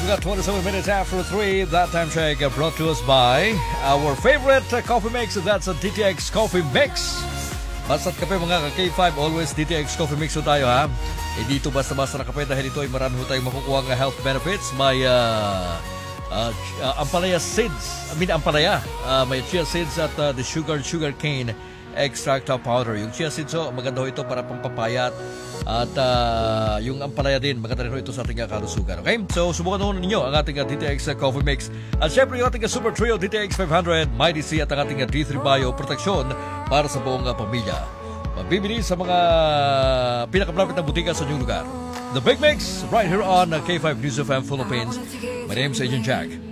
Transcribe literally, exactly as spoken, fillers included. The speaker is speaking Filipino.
got twenty-seven minutes after three. That time check uh, brought to us by our favorite uh, coffee mix. That's a D T X Coffee Mix. Basta't kape mga ka-K five, always D T X Coffee Mix ho tayo ha. Eh dito basta-basta na kape dahil ito ay marami ho tayong makukuha ng health benefits. May uh, uh, uh, ampalaya seeds. I mean ampalaya. Uh, may chia seeds at uh, the sugar sugar cane extract powder. Yung chia seeds ho, maganda ho ito para pampapayat. At uh, yung ampalaya din, maganda rin ito sa ating kalusugan. Okay? So, subukan ho ninyo ang ating D T X Coffee Mix. At syempre yung ating Super Trio D T X five hundred, Mighty C at ang ating D three Bio proteksyon para sa buong pamilya. Mabibili sa mga pinakamalapit na butika sa inyong lugar. The Big Mix, right here on K five News F M Philippines. My name is Agent Jack.